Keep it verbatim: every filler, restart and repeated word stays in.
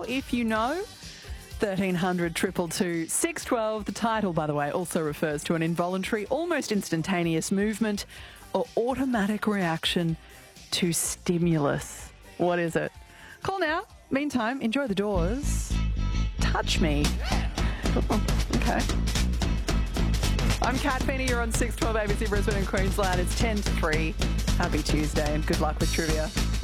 if you know. thirteen hundred, two two two, six one two. The title, by the way, also refers to an involuntary, almost instantaneous movement or automatic reaction to stimulus. What is it? Call now. Meantime, enjoy the Doors. Touch me. Okay. I'm Kat Feeney. You're on six twelve A B C Brisbane and Queensland. It's ten to three. Happy Tuesday and good luck with trivia.